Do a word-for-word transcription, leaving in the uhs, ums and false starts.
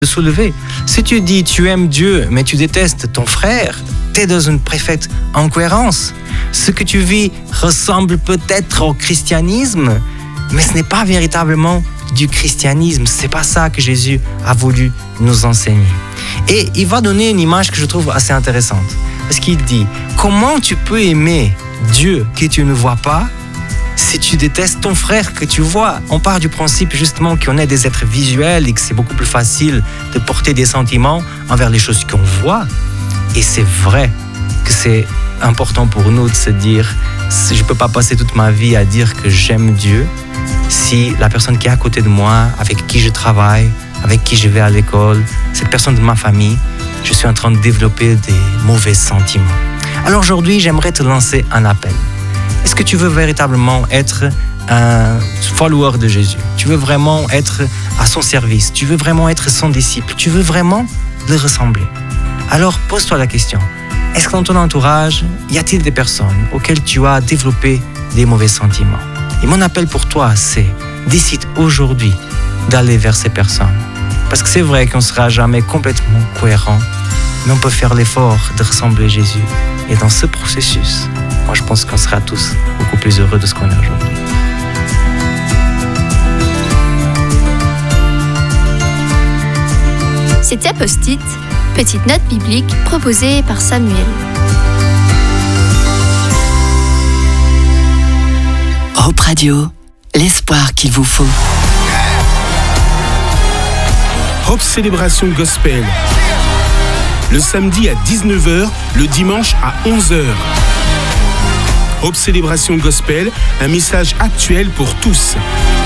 de soulever. Si tu dis tu aimes Dieu, mais tu détestes ton frère, tu es dans une parfaite incohérence. Ce que tu vis ressemble peut-être au christianisme, mais ce n'est pas véritablement du christianisme. C'est pas ça que Jésus a voulu nous enseigner. Et il va donner une image que je trouve assez intéressante. Parce qu'il dit, comment tu peux aimer Dieu que tu ne vois pas si tu détestes ton frère que tu vois? On part du principe justement qu'on est des êtres visuels et que c'est beaucoup plus facile de porter des sentiments envers les choses qu'on voit. Et c'est vrai que c'est important pour nous de se dire, je ne peux pas passer toute ma vie à dire que j'aime Dieu si la personne qui est à côté de moi, avec qui je travaille, avec qui je vais à l'école, cette personne de ma famille, je suis en train de développer des mauvais sentiments. Alors aujourd'hui, j'aimerais te lancer un appel. Est-ce que tu veux véritablement être un follower de Jésus? Tu veux vraiment être à son service? Tu veux vraiment être son disciple? Tu veux vraiment le ressembler? Alors pose-toi la question. Est-ce que dans ton entourage, y a-t-il des personnes auxquelles tu as développé des mauvais sentiments? Et mon appel pour toi, c'est décide aujourd'hui d'aller vers ces personnes. Parce que c'est vrai qu'on ne sera jamais complètement cohérent, mais on peut faire l'effort de ressembler à Jésus. Et dans ce processus, moi je pense qu'on sera tous beaucoup plus heureux de ce qu'on est aujourd'hui. C'était Post-it, petite note biblique proposée par Samuel. Hope Radio, l'espoir qu'il vous faut. Hope Célébration Gospel. Le samedi à dix-neuf heures, le dimanche à onze heures. Hope Célébration Gospel, un message actuel pour tous.